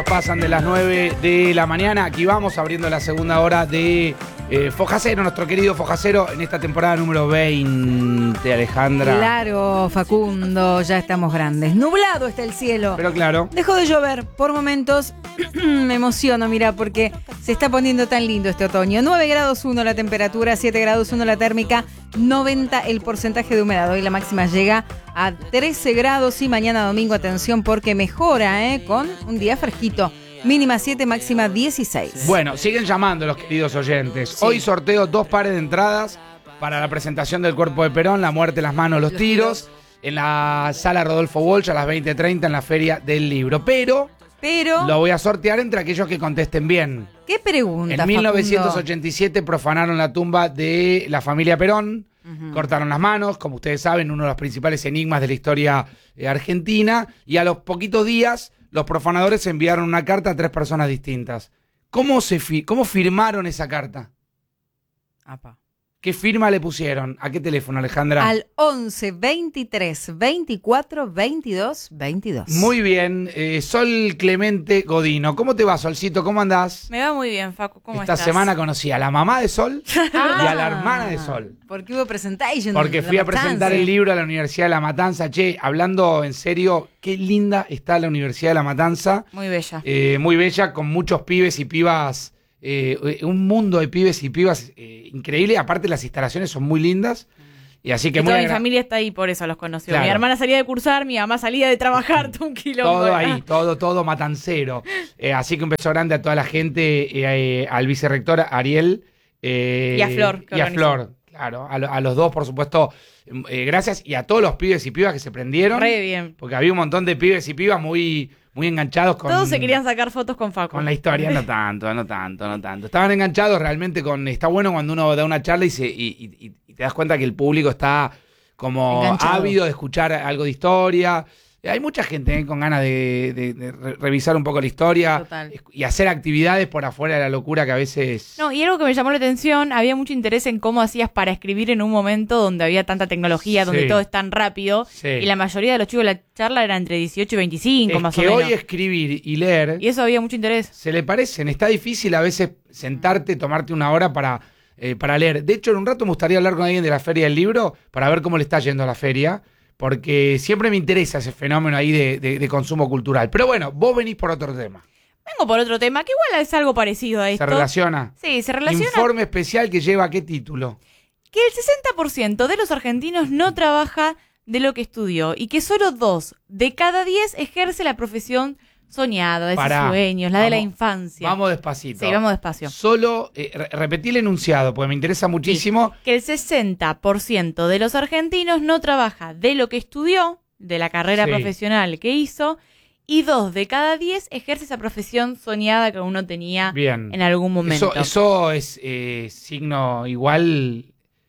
Pasan de las 9 de la mañana. Aquí vamos abriendo la segunda hora de Fojacero, nuestro querido Fojacero, en esta temporada número 20, Alejandra. Claro, Facundo, ya estamos grandes. Nublado está el cielo. Pero claro. Dejó de llover por momentos. Me emociono, mira, porque se está poniendo tan lindo este otoño. 9 grados 1 la temperatura, 7 grados 1 la térmica, 90 el porcentaje de humedad. Hoy la máxima llega a 13 grados y mañana domingo, atención, porque mejora, con un día fresquito. Mínima 7, máxima 16. Bueno, siguen llamando los queridos oyentes. Sí. Hoy sorteo 2 pares de entradas para la presentación del Cuerpo de Perón, La muerte, las manos, los tiros, en la sala Rodolfo Walsh a las 20:30 en la Feria del Libro. Pero lo voy a sortear entre aquellos que contesten bien. ¿Qué pregunta, En 1987 profanaron la tumba de la familia Perón, cortaron las manos, como ustedes saben, uno de los principales enigmas de la historia argentina, y a los poquitos días los profanadores enviaron una carta a 3 personas distintas. ¿Cómo firmaron esa carta? Apa. ¿Qué firma le pusieron? ¿A qué teléfono, Alejandra? Al 11 23 24 22 22. Muy bien. Sol Clemente Godino. ¿Cómo te va, Solcito? ¿Cómo andás? Me va muy bien, Facu. ¿Cómo estás? Esta semana conocí a la mamá de Sol y a la hermana de Sol. Porque hubo presentation. Porque fui a presentar el libro a la Universidad de La Matanza. Che, hablando en serio, qué linda está la Universidad de La Matanza. Muy bella. Muy bella, con muchos pibes y pibas. Un mundo de pibes y pibas increíble. Aparte, las instalaciones son muy lindas. Y así que y toda mi familia está ahí, por eso los conoció. Claro. Mi hermana salía de cursar, mi mamá salía de trabajar, todo un kilómetro. Todo ahí, todo matancero. Así que un beso grande a toda la gente, al vicerrector Ariel. Y a Flor. Y a Flor, claro. A los dos, por supuesto, gracias. Y a todos los pibes y pibas que se prendieron. Re bien. Porque había un montón de pibes y pibas muy enganchados con... Todos se querían sacar fotos con Facu. Con la historia, no tanto. Estaban enganchados realmente con... Está bueno cuando uno da una charla y te das cuenta que el público está como enganchado, ávido de escuchar algo de historia. Hay mucha gente con ganas de revisar un poco la historia. Total. Y hacer actividades por afuera de la locura que a veces... No, y algo que me llamó la atención, había mucho interés en cómo hacías para escribir en un momento donde había tanta tecnología, donde todo es tan rápido. Sí. Y la mayoría de los chicos de la charla eran entre 18 y 25, más o menos. Que hoy escribir y leer... Y eso había mucho interés. Se le parecen. Está difícil a veces sentarte, tomarte una hora para leer. De hecho, en un rato me gustaría hablar con alguien de la Feria del Libro para ver cómo le está yendo a la feria. Porque siempre me interesa ese fenómeno ahí de consumo cultural. Pero bueno, vos venís por otro tema. Vengo por otro tema, que igual es algo parecido a esto. ¿Se relaciona? Sí, se relaciona. Informe especial que lleva ¿qué título? Que el 60% de los argentinos no trabaja de lo que estudió y que solo 2 de cada 10 ejerce la profesión soñada, de sus sueños, de la infancia. Vamos despacito. Sí, vamos despacio. Solo repetí el enunciado, porque me interesa muchísimo. Sí, que el 60% de los argentinos no trabaja de lo que estudió, de la carrera profesional que hizo, y 2 de cada 10 ejerce esa profesión soñada que uno tenía en algún momento. Eso es signo igual,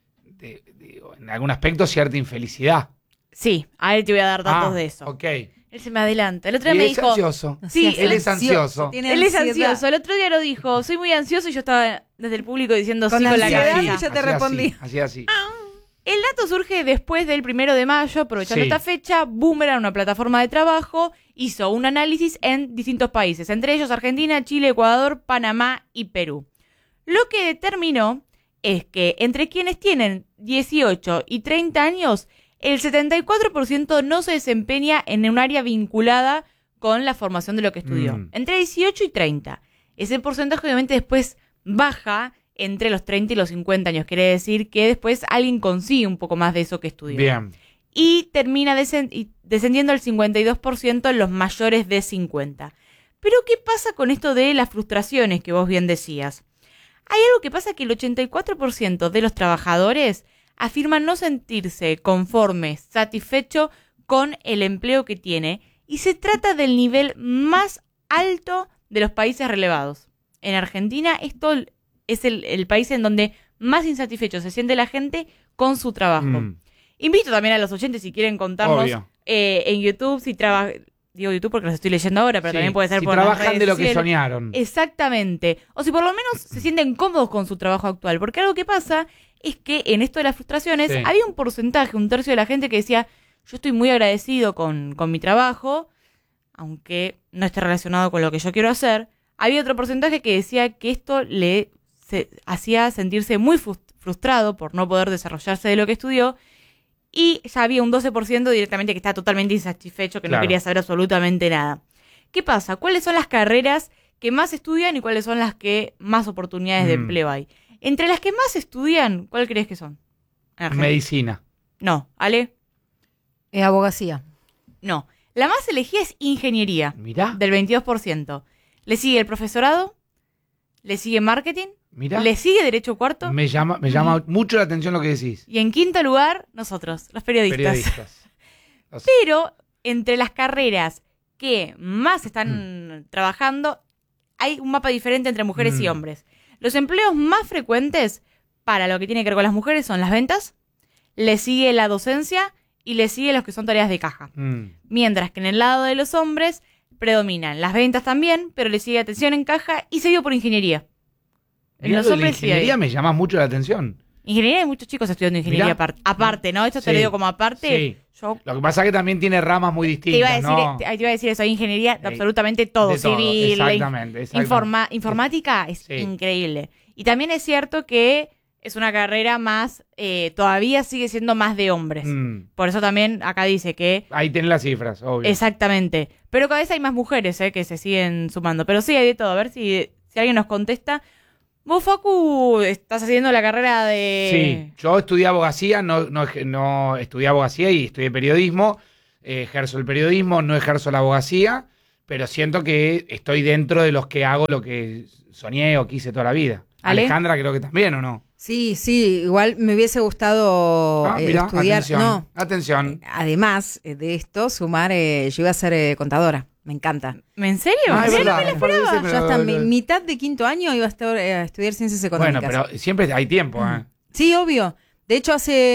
en algún aspecto, cierta infelicidad. Sí, a él te voy a dar datos de eso. Ok. Él se me adelanta. El otro día me dijo... Ansioso. Sí, él es ansioso. Él es ansioso. El otro día lo dijo. Soy muy ansioso y yo estaba desde el público diciendo con sí con la cabeza. Y yo te respondí. Así. El dato surge después del 1 de mayo, aprovechando esta fecha. Boomerang, una plataforma de trabajo, hizo un análisis en distintos países, entre ellos Argentina, Chile, Ecuador, Panamá y Perú. Lo que determinó es que entre quienes tienen 18 y 30 años... el 74% no se desempeña en un área vinculada con la formación de lo que estudió. Entre 18 y 30. Ese porcentaje obviamente después baja entre los 30 y los 50 años. Quiere decir que después alguien consigue un poco más de eso que estudió. Bien. Y termina descendiendo al 52% en los mayores de 50. Pero ¿qué pasa con esto de las frustraciones que vos bien decías? Hay algo que pasa que el 84% de los trabajadores afirman no sentirse conforme, satisfecho con el empleo que tiene, y se trata del nivel más alto de los países relevados. En Argentina esto es el país en donde más insatisfecho se siente la gente con su trabajo. Invito también a los oyentes si quieren contarnos en YouTube, si trabajan... Digo YouTube porque los estoy leyendo ahora, pero también puede ser si por trabajan las redes de lo que sociales. soñaron. Exactamente. O si por lo menos se sienten cómodos con su trabajo actual. Porque algo que pasa es que en esto de las frustraciones había un porcentaje, un tercio de la gente que decía, yo estoy muy agradecido con mi trabajo, aunque no esté relacionado con lo que yo quiero hacer, había otro porcentaje que decía que esto le hacía sentirse muy frustrado por no poder desarrollarse de lo que estudió, y ya había un 12% directamente que está totalmente insatisfecho, que no quería saber absolutamente nada. ¿Qué pasa? ¿Cuáles son las carreras que más estudian y cuáles son las que más oportunidades de empleo hay? Entre las que más estudian, ¿cuál crees que son? Medicina. No, ¿Ale? Abogacía. No. La más elegida es ingeniería. Mirá. Del 22%. Le sigue el profesorado, le sigue marketing, Mirá. le sigue derecho cuarto. Me llama mucho la atención lo que decís. Y en quinto lugar, nosotros, los periodistas. Pero entre las carreras que más están trabajando, hay un mapa diferente entre mujeres y hombres. Los empleos más frecuentes para lo que tiene que ver con las mujeres son las ventas, le sigue la docencia y le sigue los que son tareas de caja. Mientras que en el lado de los hombres predominan las ventas también, pero le sigue atención en caja y seguido por ingeniería. En los hombres la ingeniería me llama mucho la atención. Ingeniería, hay muchos chicos estudiando ingeniería aparte, ¿no? Esto te lo digo como aparte. Sí. Lo que pasa es que también tiene ramas muy distintas, te iba a decir eso, ingeniería de absolutamente todo, civil, exactamente. Informática es increíble. Y también es cierto que es una carrera más, todavía sigue siendo más de hombres. Por eso también acá dice que... Ahí tenés las cifras, obvio. Exactamente. Pero cada vez hay más mujeres que se siguen sumando. Pero sí, hay de todo. A ver si alguien nos contesta. Vos, Facu, estás haciendo la carrera de... Sí, yo estudié abogacía, no estudié abogacía y estudié periodismo. Ejerzo el periodismo, no ejerzo la abogacía, pero siento que estoy dentro de los que hago lo que soñé o quise toda la vida. ¿Ale? Alejandra creo que también, ¿o no? Sí, igual me hubiese gustado mirá, estudiar. Atención. Además de esto, sumar, yo iba a ser contadora. Me encanta. ¿En serio? Es verdad, no me lo esperaba. Yo hasta mitad de quinto año iba a estudiar ciencias económicas. Bueno, pero siempre hay tiempo, ¿eh? Sí, obvio. De hecho,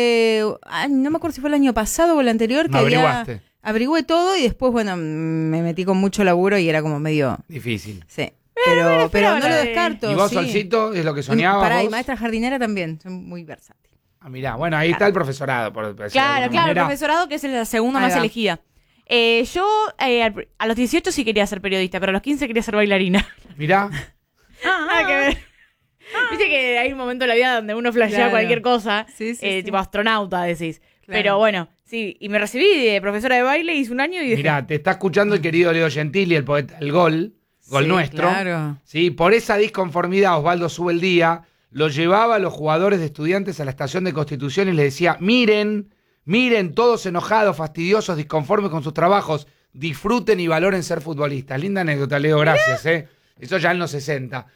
no me acuerdo si fue el año pasado o el anterior, que averigüé todo y después, bueno, me metí con mucho laburo y era como medio... Difícil. Sí. Pero no lo descarto. ¿Y vos, Solcito, es lo que soñabas? Y maestra jardinera también, soy muy versátil. Mirá, bueno, ahí está el profesorado. Claro, el profesorado que es la segunda más elegida. Yo a los 18 sí quería ser periodista, pero a los 15 quería ser bailarina. Mirá. Nada que ver. Viste que hay un momento en la vida donde uno flashea cualquier cosa, tipo astronauta, decís. Claro. Pero bueno, sí, y me recibí de profesora de baile, hice un año y dije... Mirá, te está escuchando el querido Leo Gentili, el poeta del gol nuestro. Claro. Sí, por esa disconformidad, Osvaldo Sube el Día lo llevaba a los jugadores de Estudiantes a la estación de Constitución y les decía, miren, todos enojados, fastidiosos, disconformes con sus trabajos, disfruten y valoren ser futbolistas. Linda anécdota, Leo, gracias. Eso ya en los 60.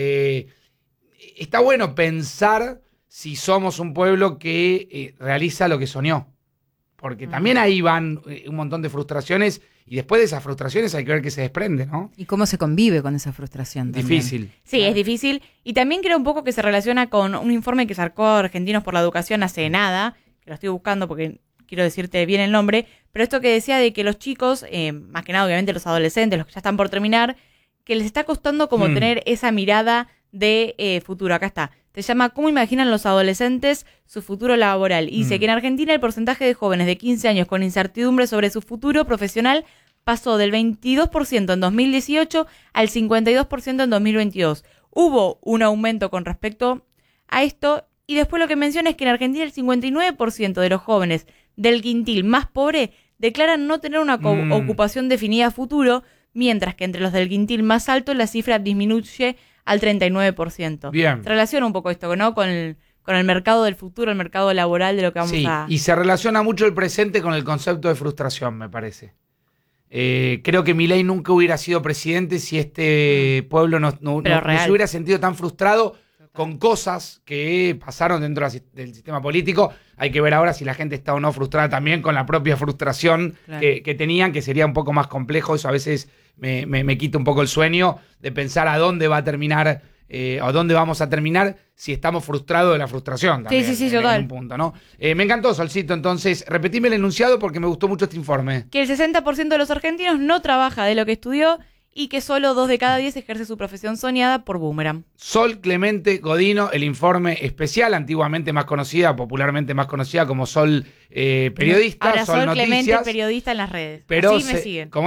Está bueno pensar si somos un pueblo que realiza lo que soñó. Porque también ahí van un montón de frustraciones y después de esas frustraciones hay que ver qué se desprende, ¿no? ¿Y cómo se convive con esa frustración también? Difícil. Sí, es difícil. Y también creo un poco que se relaciona con un informe que sacó Argentinos por la Educación hace nada, que lo estoy buscando porque quiero decirte bien el nombre, pero esto que decía de que los chicos, más que nada obviamente los adolescentes, los que ya están por terminar, que les está costando como tener esa mirada de futuro. Acá está. Se llama ¿Cómo imaginan los adolescentes su futuro laboral? Y dice que en Argentina el porcentaje de jóvenes de 15 años con incertidumbre sobre su futuro profesional pasó del 22% en 2018 al 52% en 2022. Hubo un aumento con respecto a esto y después lo que menciona es que en Argentina el 59% de los jóvenes del quintil más pobre declaran no tener una ocupación definida a futuro, mientras que entre los del quintil más alto la cifra disminuye al 39%. Bien. Se relaciona un poco esto, ¿no? Con el mercado del futuro, el mercado laboral de lo que vamos a... Y se relaciona mucho el presente con el concepto de frustración, me parece. Creo que Milei nunca hubiera sido presidente si este pueblo no se hubiera sentido tan frustrado con cosas que pasaron dentro del sistema político. Hay que ver ahora si la gente está o no frustrada también con la propia frustración que tenían, que sería un poco más complejo. Eso a veces me quita un poco el sueño de pensar a dónde va a terminar o dónde vamos a terminar si estamos frustrados de la frustración. También, sí, total. En un punto, ¿no? Me encantó, Solcito. Entonces, repetime el enunciado porque me gustó mucho este informe. Que el 60% de los argentinos no trabaja de lo que estudió y que solo 2 de cada 10 ejerce su profesión soñada por boomerang. Sol Clemente Godino, el informe especial, antiguamente más conocida, popularmente más conocida como Sol Periodista. Ahora Sol Clemente Noticias, periodista en las redes. Pero así me siguen. ¿Cómo es?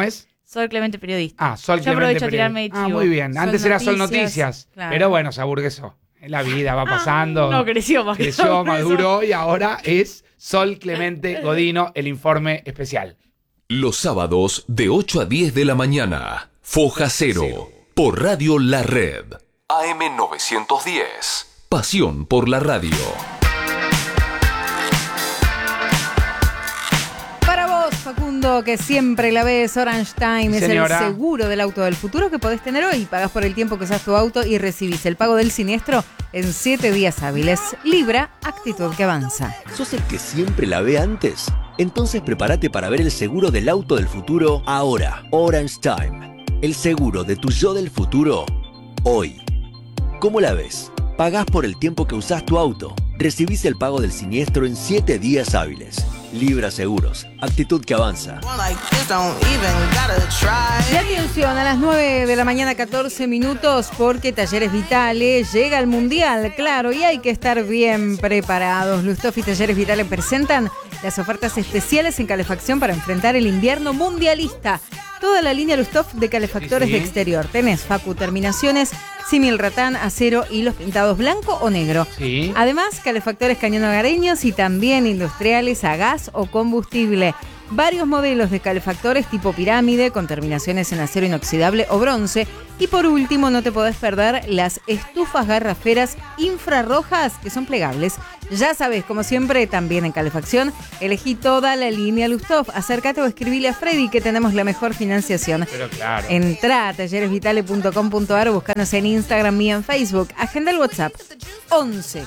Sol Clemente Periodista. Sol Yo Clemente aprovecho a Periodista. tirarme de chivo. Muy bien. Antes era Sol Noticias, Noticias. claro. Pero bueno, se aburguesó. En la vida va pasando. No, creció más que Creció, todo, maduró y ahora es Sol Clemente Godino, el informe especial. Los sábados de 8 a 10 de la mañana. Foja Cero. Por Radio La Red. AM 910. Pasión por la radio. Para vos, Facundo, que siempre la ves, Orange Time es Señora. el seguro del auto del futuro que podés tener hoy. Pagás por el tiempo que usás tu auto y recibís el pago del siniestro en 7 días hábiles. Libra, actitud que avanza. ¿Sos el que siempre la ve antes? Entonces prepárate para ver el seguro del auto del futuro ahora. Orange Time. El seguro de tu yo del futuro hoy. ¿Cómo la ves? Pagás por el tiempo que usás tu auto. Recibís el pago del siniestro en 7 días hábiles. Libra Seguros. Actitud que avanza. Y atención, a las 9 de la mañana, 14 minutos, porque Talleres Vitales llega al Mundial, claro, y hay que estar bien preparados. Lusthof y Talleres Vitales presentan las ofertas especiales en calefacción para enfrentar el invierno mundialista. Toda la línea Lusthof de calefactores Sí. de exterior. Tenés, Facu, terminaciones, símil ratán, acero, hilos pintados blanco o negro. Sí. Además, calefactores cañón hogareños y también industriales a gas o combustible. Varios modelos de calefactores tipo pirámide con terminaciones en acero inoxidable o bronce. Y por último, no te podés perder las estufas garraferas infrarrojas que son plegables. Ya sabes, como siempre, también en calefacción, elegí toda la línea Lusthof. Acércate o escribile a Freddy que tenemos la mejor financiación. Pero claro. Entrá a talleresvitale.com.ar, buscanos en Instagram y en Facebook. Agenda el WhatsApp 11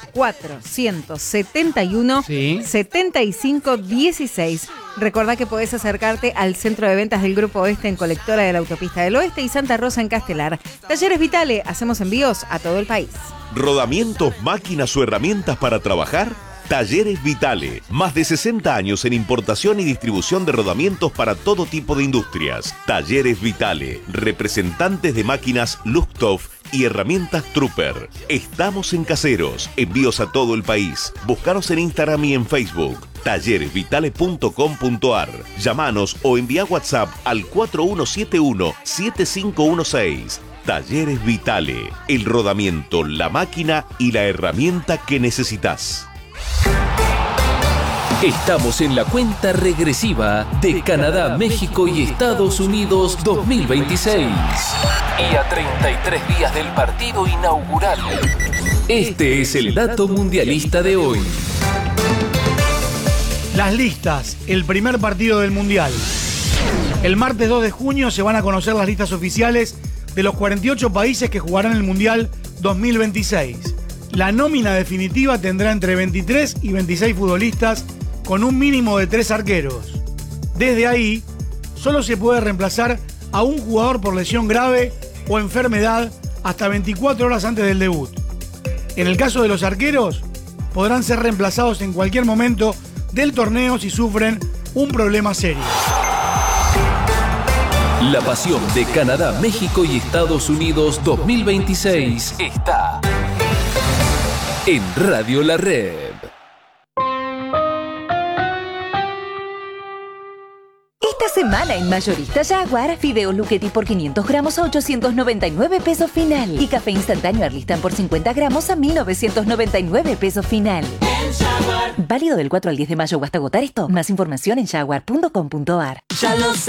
471 Sí. 75 16. Recordá que podés acercarte al centro de ventas del Grupo Oeste en Colectora de la Autopista del Oeste y Santa Rosa en Castelar. Talleres Vitale, hacemos envíos a todo el país. ¿Rodamientos, máquinas o herramientas para trabajar? Talleres Vitale. Más de 60 años en importación y distribución de rodamientos para todo tipo de industrias. Talleres Vitale. Representantes de máquinas Lusthof y herramientas Trooper. Estamos en Caseros. Envíos a todo el país. Búscanos en Instagram y en Facebook. talleresvitale.com.ar. Llámanos o envía WhatsApp al 4171-7516. Talleres Vitale. El rodamiento, la máquina y la herramienta que necesitas. Estamos en la cuenta regresiva de Canadá, México y Estados Unidos 2026. Y a 33 días del partido inaugural. Este es el dato mundialista de hoy. Las listas, el primer partido del Mundial. El martes 2 de junio se van a conocer las listas oficiales de los 48 países que jugarán el Mundial 2026. La nómina definitiva tendrá entre 23 y 26 futbolistas con un mínimo de 3 arqueros. Desde ahí, solo se puede reemplazar a un jugador por lesión grave o enfermedad hasta 24 horas antes del debut. En el caso de los arqueros, podrán ser reemplazados en cualquier momento del torneo si sufren un problema serio. La pasión de Canadá, México y Estados Unidos 2026 está en Radio La Red. Esta semana en Mayorista Jaguar, fideos Luchetti por 500 gramos a 899 pesos final. Y café instantáneo Arlistan por 50 gramos a 1999 pesos final. Válido del 4 al 10 de mayo o hasta agotar esto. Más información en jaguar.com.ar. Ya lo sé.